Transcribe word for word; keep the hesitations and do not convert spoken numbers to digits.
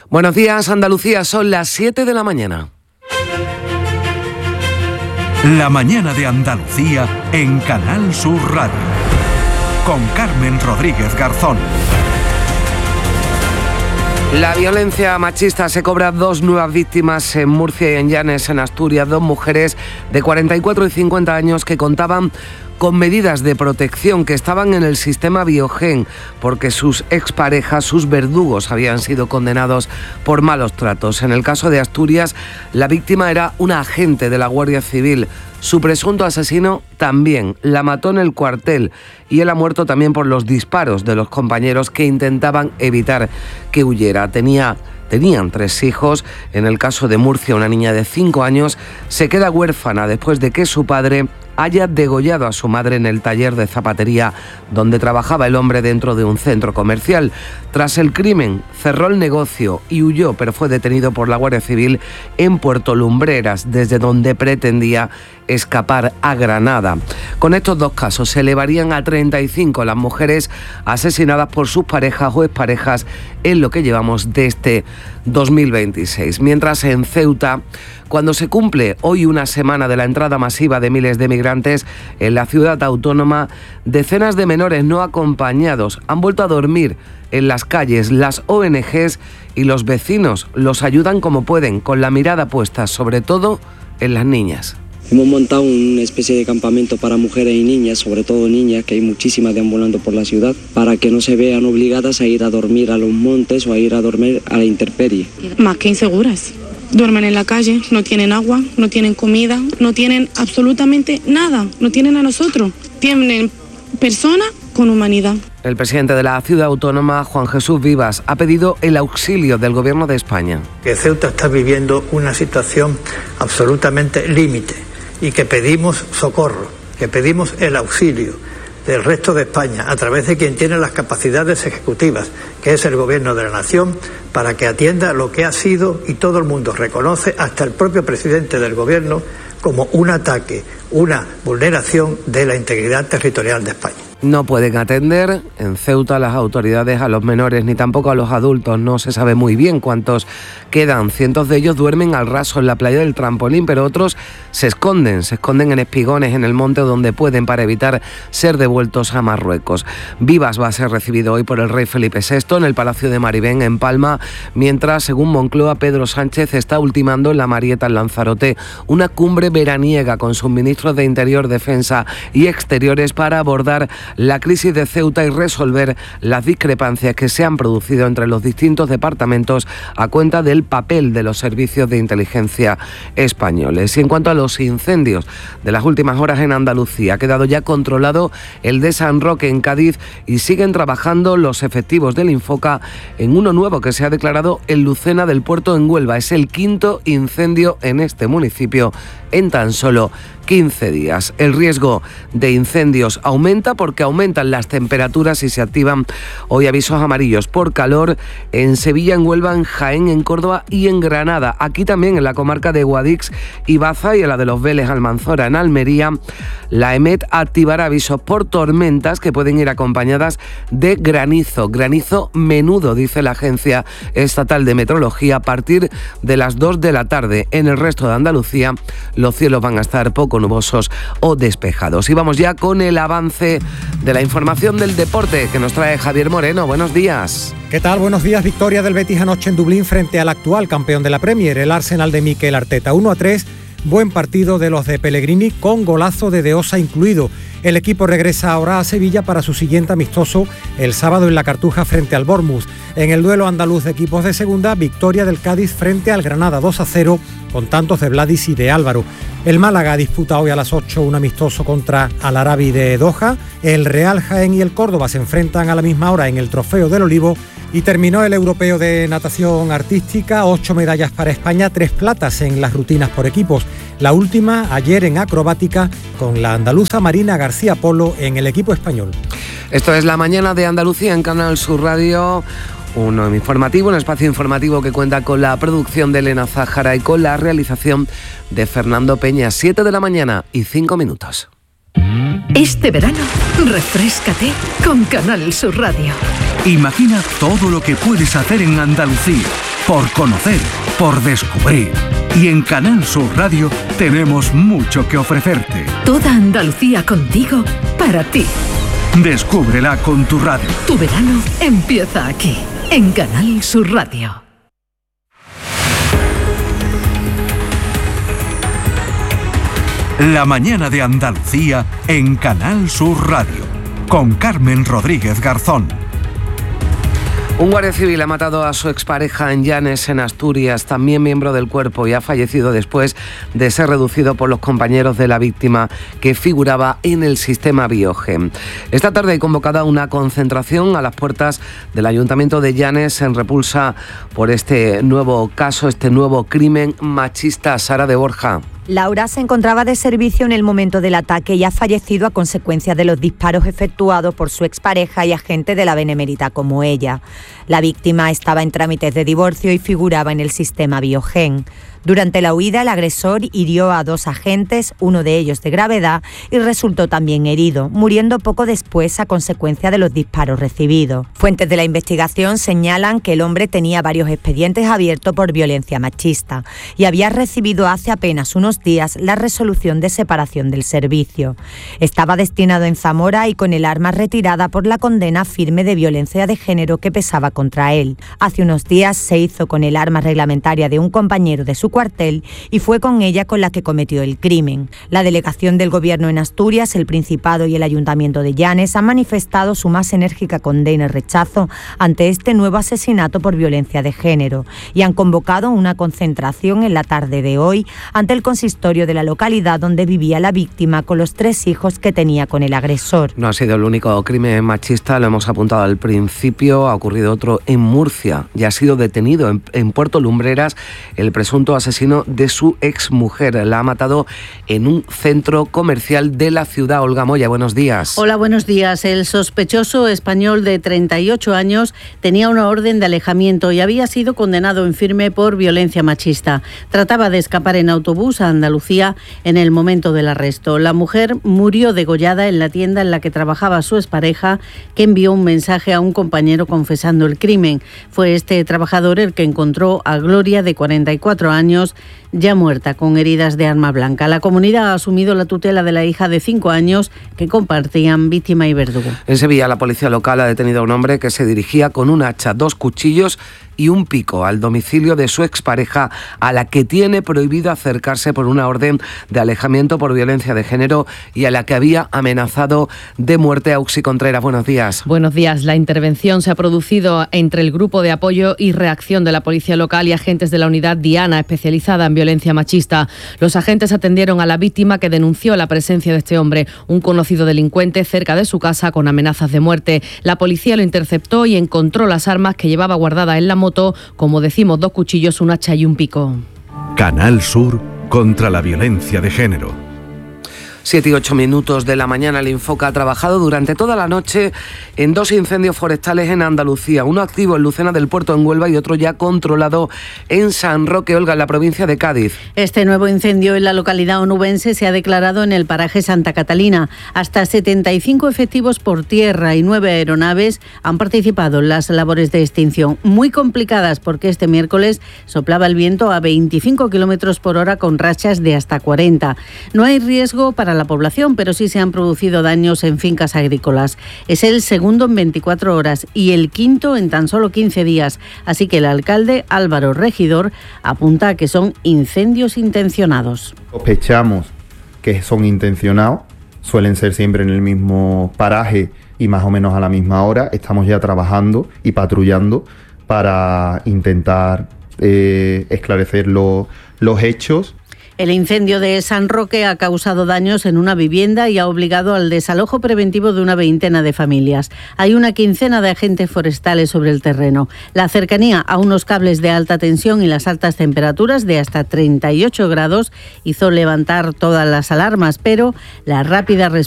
Buenos días, Andalucía, son las siete de la mañana. La mañana de Andalucía en Canal Sur Radio. Con Carmen Rodríguez Garzón. La violencia machista se cobra dos nuevas víctimas en Murcia y en Llanes, en Asturias. Dos mujeres de cuarenta y cuatro y cincuenta años que contaban con medidas de protección, que estaban en el sistema Biogen porque sus exparejas, sus verdugos, habían sido condenados por malos tratos. En el caso de Asturias, la víctima era una agente de la Guardia Civil. Su presunto asesino también la mató en el cuartel y él ha muerto también por los disparos de los compañeros que intentaban evitar que huyera. Tenía... Tenían tres hijos. En el caso de Murcia, una niña de cinco años se queda huérfana después de que su padre haya degollado a su madre en el taller de zapatería donde trabajaba el hombre dentro de un centro comercial. Tras el crimen, cerró el negocio y huyó, pero fue detenido por la Guardia Civil en Puerto Lumbreras, desde donde pretendía escapar a Granada. Con estos dos casos se elevarían a treinta y cinco las mujeres asesinadas por sus parejas o exparejas en lo que llevamos de este dos mil veintiséis. Mientras en Ceuta, cuando se cumple hoy una semana de la entrada masiva de miles de migrantes en la ciudad autónoma, decenas de menores no acompañados han vuelto a dormir en las calles. Las O N Ges y los vecinos los ayudan como pueden, con la mirada puesta sobre todo en las niñas. Hemos montado una especie de campamento para mujeres y niñas, sobre todo niñas, que hay muchísimas deambulando por la ciudad, para que no se vean obligadas a ir a dormir a los montes o a ir a dormir a la intemperie. Más que inseguras. Duermen en la calle, no tienen agua, no tienen comida, no tienen absolutamente nada, no tienen a nosotros. Tienen personas con humanidad. El presidente de la ciudad autónoma, Juan Jesús Vivas, ha pedido el auxilio del Gobierno de España. Que Ceuta está viviendo una situación absolutamente límite y que pedimos socorro, que pedimos el auxilio del resto de España a través de quien tiene las capacidades ejecutivas, que es el Gobierno de la Nación, para que atienda lo que ha sido, y todo el mundo reconoce, hasta el propio presidente del Gobierno, como un ataque, una vulneración de la integridad territorial de España. No pueden atender en Ceuta las autoridades a los menores ni tampoco a los adultos. No se sabe muy bien cuántos quedan. Cientos de ellos duermen al raso en la playa del Trampolín, pero otros se esconden, se esconden en espigones en el monte donde pueden para evitar ser devueltos a Marruecos. Vivas va a ser recibido hoy por el rey Felipe sexto en el Palacio de Maribén, en Palma, mientras, según Moncloa, Pedro Sánchez está ultimando en la Marieta, en Lanzarote, una cumbre veraniega con sus ministros de Interior, Defensa y Exteriores para abordar la crisis de Ceuta y resolver las discrepancias que se han producido entre los distintos departamentos a cuenta del papel de los servicios de inteligencia españoles. Y en cuanto a los incendios de las últimas horas en Andalucía, ha quedado ya controlado el de San Roque, en Cádiz, y siguen trabajando los efectivos del Infoca en uno nuevo que se ha declarado en Lucena del Puerto, en Huelva. Es el quinto incendio en este municipio en tan solo quince días. El riesgo de incendios aumenta porque aumentan las temperaturas y se activan hoy avisos amarillos por calor en Sevilla, en Huelva, en Jaén, en Córdoba y en Granada. Aquí también en la comarca de Guadix y Baza y en la de los Vélez, Almanzora, en Almería, la EMET activará avisos por tormentas que pueden ir acompañadas de granizo. Granizo menudo, dice la Agencia Estatal de Meteorología, a partir de las dos de la tarde. En el resto de Andalucía los cielos van a estar poco nubosos o despejados. Y vamos ya con el avance de la información del deporte que nos trae Javier Moreno. Buenos días. ¿Qué tal? Buenos días. Victoria del Betis anoche en Dublín frente al actual campeón de la Premier, el Arsenal de Mikel Arteta. uno a tres. Buen partido de los de Pellegrini, con golazo de De Osa incluido. El equipo regresa ahora a Sevilla para su siguiente amistoso el sábado en la Cartuja frente al Bournemouth. En el duelo andaluz de equipos de segunda, victoria del Cádiz frente al Granada dos a cero, con tantos de Vladis y de Álvaro. El Málaga disputa hoy a las ocho un amistoso contra Al Arabi de Doha. El Real Jaén y el Córdoba se enfrentan a la misma hora en el Trofeo del Olivo. Y terminó el europeo de natación artística, ocho medallas para España, tres platas en las rutinas por equipos. La última ayer en acrobática con la andaluza Marina García Polo en el equipo español. Esto es La Mañana de Andalucía en Canal Sur Radio. Un informativo, un espacio informativo que cuenta con la producción de Elena Zájara y con la realización de Fernando Peña. siete de la mañana y cinco minutos. Este verano, refréscate con Canal Sur Radio. Imagina todo lo que puedes hacer en Andalucía. por conocer, por descubrir. Y en Canal Sur Radio tenemos mucho que ofrecerte. Toda Andalucía contigo, para ti. Descúbrela con tu radio. Tu verano empieza aquí, en Canal Sur Radio. La mañana de Andalucía en Canal Sur Radio, con Carmen Rodríguez Garzón. Un guardia civil ha matado a su expareja en Llanes, en Asturias, también miembro del cuerpo, y ha fallecido después de ser reducido por los compañeros de la víctima que figuraba en el sistema Biogen. Esta tarde hay convocada una concentración a las puertas del Ayuntamiento de Llanes en repulsa por este nuevo caso, este nuevo crimen machista. Sara de Borja. Laura se encontraba de servicio en el momento del ataque y ha fallecido a consecuencia de los disparos efectuados por su expareja y agente de la Benemérita como ella. La víctima estaba en trámites de divorcio y figuraba en el sistema Biogen. Durante la huida, el agresor hirió a dos agentes, uno de ellos de gravedad, y resultó también herido, muriendo poco después a consecuencia de los disparos recibidos. Fuentes de la investigación señalan que el hombre tenía varios expedientes abiertos por violencia machista y había recibido hace apenas unos días la resolución de separación del servicio. Estaba destinado en Zamora y con el arma retirada por la condena firme de violencia de género que pesaba contra él. Hace unos días se hizo con el arma reglamentaria de un compañero de su cuartel y fue con ella con la que cometió el crimen. La delegación del Gobierno en Asturias, el Principado y el Ayuntamiento de Llanes han manifestado su más enérgica condena y rechazo ante este nuevo asesinato por violencia de género y han convocado una concentración en la tarde de hoy ante el consistorio de la localidad donde vivía la víctima con los tres hijos que tenía con el agresor. No ha sido el único crimen machista, lo hemos apuntado al principio, ha ocurrido otro en Murcia y ha sido detenido en, en Puerto Lumbreras el presunto asesino de su exmujer. La ha matado en un centro comercial de la ciudad. Olga Moya, buenos días. Hola, buenos días. El sospechoso español de treinta y ocho años tenía una orden de alejamiento y había sido condenado en firme por violencia machista. Trataba de escapar en autobús a Andalucía en el momento del arresto. La mujer murió degollada en la tienda en la que trabajaba su expareja, que envió un mensaje a un compañero confesando el crimen. Fue este trabajador el que encontró a Gloria, de cuarenta y cuatro años, ya muerta con heridas de arma blanca. La comunidad ha asumido la tutela de la hija de cinco años que compartían víctima y verdugo. En Sevilla, la policía local ha detenido a un hombre que se dirigía con un hacha, dos cuchillos y un pico al domicilio de su expareja, a la que tiene prohibido acercarse por una orden de alejamiento por violencia de género y a la que había amenazado de muerte. Auxi Contreras, buenos días. Buenos días. La intervención se ha producido entre el grupo de apoyo y reacción de la policía local y agentes de la unidad Diana, especializada en violencia machista. Los agentes atendieron a la víctima, que denunció la presencia de este hombre, un conocido delincuente, cerca de su casa con amenazas de muerte. La policía lo interceptó y encontró las armas que llevaba guardadas en la moto, como decimos, dos cuchillos, un hacha y un pico. Canal Sur contra la violencia de género. Siete y ocho minutos de la mañana. El Infoca ha trabajado durante toda la noche en dos incendios forestales en Andalucía, uno activo en Lucena del Puerto, en Huelva, y otro ya controlado en San Roque, Olga, en la provincia de Cádiz. Este nuevo incendio en la localidad onubense se ha declarado en el paraje Santa Catalina. Hasta setenta y cinco efectivos por tierra y nueve aeronaves han participado en las labores de extinción, muy complicadas porque este miércoles soplaba el viento a veinticinco kilómetros por hora con rachas de hasta cuarenta. No hay riesgo para la población, pero sí se han producido daños en fincas agrícolas. Es el segundo en veinticuatro horas y el quinto en tan solo quince días. Así que el alcalde Álvaro Regidor apunta a que son incendios intencionados. Sospechamos que son intencionados, suelen ser siempre en el mismo paraje y más o menos a la misma hora. Estamos ya trabajando y patrullando para intentar eh, esclarecer lo, los hechos. El incendio de San Roque ha causado daños en una vivienda y ha obligado al desalojo preventivo de una veintena de familias. Hay una quincena de agentes forestales sobre el terreno. La cercanía a unos cables de alta tensión y las altas temperaturas de hasta treinta y ocho grados hizo levantar todas las alarmas, pero la rápida respuesta